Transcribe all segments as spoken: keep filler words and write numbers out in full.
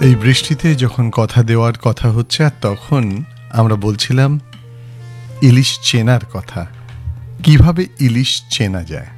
এই বৃষ্টিতে যখন কথা দেওয়ার কথা হচ্ছে, আর তখন আমরা বলছিলাম ইলিশ চেনার কথা, কিভাবে ইলিশ চেনা যায়।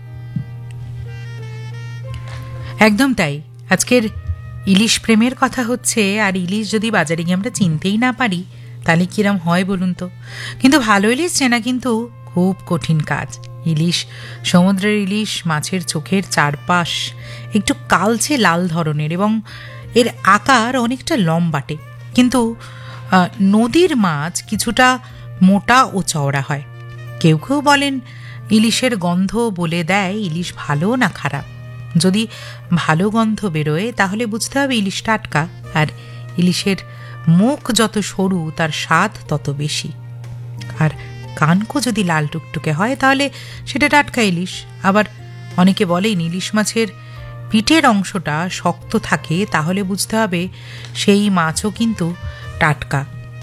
একদম তাই। আজকের ইলিশ প্রেমের কথা হচ্ছে, আর ইলিশ যদি বাজারে গিয়ে আমরা চিনতেই না পারি তাহলে কিরম হয় বলুন তো। কিন্তু ভালো ইলিশ চেনা কিন্তু খুব কঠিন কাজ। ইলিশ, সমুদ্রের ইলিশ মাছের চোখের চারপাশ একটু কালচে লাল ধরনের এবং এর আকার অনেকটা লম্বাটে, কিন্তু নদীর মাছ কিছুটা মোটা ও চওড়া হয়। কেউ কেউ বলেন ইলিশের গন্ধ বলে দেয় ইলিশ ভালো না খারাপ। যদি ভালো গন্ধ বেরোয় তাহলে বুঝতে হবে ইলিশ টাটকা, আর ইলিশের মুখ যত সরু তার স্বাদ তত বেশি। আর কানকো যদি লাল টুকটুকে হয় তাহলে সেটা টাটকা ইলিশ। আবার অনেকে বলেন ইলিশ মাছের পিঠের অংশটা শক্ত থাকে, তাহলে বুঝতে হবে সেই মাছও কিন্তু টাটকা।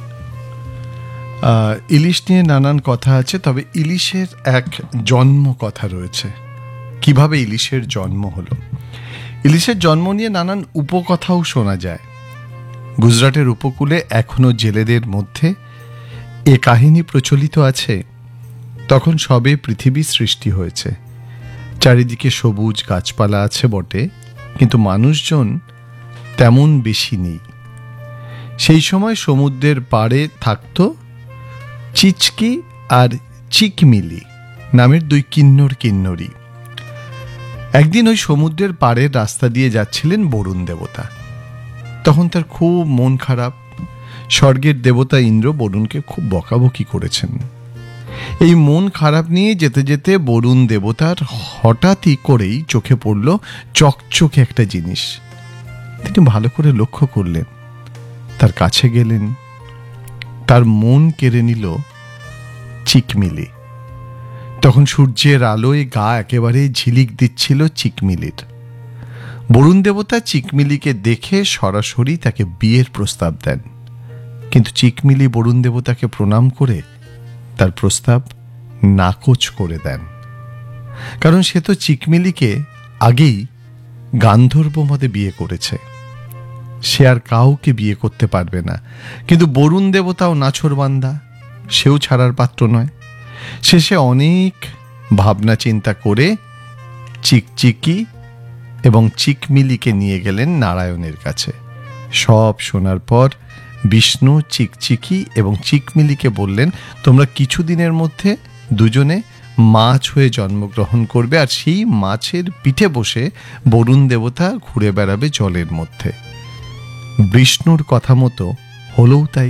ইলিশ নিয়ে নানান কথা আছে, তবে ইলিশের এক জন্ম কথা রয়েছে। কিভাবে ইলিশের জন্ম হলো? ইলিশের জন্ম নিয়ে নানান উপকথাও শোনা যায়। গুজরাটের উপকূলে এখনো জেলেদের মধ্যে এ কাহিনী প্রচলিত আছে। তখন সবে পৃথিবী সৃষ্টি হয়েছে, চারিদিকে সবুজ গাছপালা আছে বটে, কিন্তু মানুষজন তেমন বেশি নেই। সেই সময় সমুদ্রের পাড়ে থাকত চিচকি আর চিকমিলি নামের দুই কিন্নর কিন্নরী। একদিন ওই সমুদ্রের পাড়ের রাস্তা দিয়ে যাচ্ছিলেন বরুণ দেবতা। তখন তার খুব মন খারাপ। স্বর্গের দেবতা ইন্দ্র বরুণকে খুব বকাবকি করেছেন। এই মন খারাপ নিয়ে যেতে যেতে বরুণ দেবতার হঠাৎই করেই চোখে পড়ল চকচকে একটা জিনিস। তিনি ভালো করে লক্ষ্য করলেন, তার কাছে গেলেন, তার মন কেড়ে নিল চিকমিলি। তখন সূর্যের আলোয় গা একেবারে ঝিলিক দিচ্ছিল চিকমিলির। বরুণ দেবতা চিকমিলিকে দেখে সরাসরি তাকে বিয়ের প্রস্তাব দেন, কিন্তু চিকমিলি বরুণ দেবতাকে প্রণাম করে তার প্রস্তাব নাকচ করে দেন। কারণ সে তো চিকমিলিকে আগেই গান্ধর্ব মদে বিয়ে করেছে, সে আর কাউকে বিয়ে করতে পারবে না। কিন্তু বরুণ দেবতাও নাছোড়বান্দা, সেও ছাড়ার পাত্র নয়। শেষে অনেক ভাবনা চিন্তা করে চিকচিকি এবং চিকমিলিকে নিয়ে গেলেন নারায়ণের কাছে। সব শোনার পর বিষ্ণু চিকচিকি এবং চিকমিলিকে বললেন, তোমরা কিছুদিনের মধ্যে দুজনে মাছ হয়ে জন্মগ্রহণ করবে, আর সেই মাছের পিঠে বসে বরুণ দেবতা ঘুরে বেড়াবে জলের মধ্যে। বিষ্ণুর কথা মতো হলেও তাই।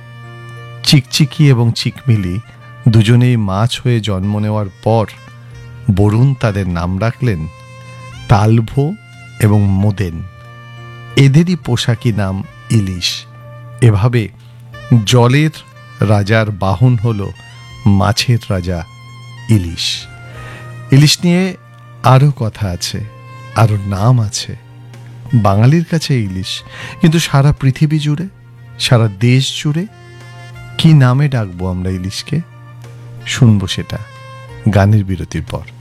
চিকচিকি এবং চিকমিলি দুজনেই মাছ হয়ে জন্ম নেওয়ার পর বরুণ তাদের নাম রাখলেন তালভ এবং মোদেন। এদেরই পোশাকি নাম ইলিশ। এভাবে জলের রাজার বাহন হল মাছের রাজা ইলিশ। ইলিশ নিয়ে আরও কথা আছে, আরও নাম আছে। বাঙালির কাছে ইলিশ, কিন্তু সারা পৃথিবী জুড়ে, সারা দেশ জুড়ে কি নামে ডাকবো আমরা ইলিশকে? শুনবো সেটা গানের বিরতির পর।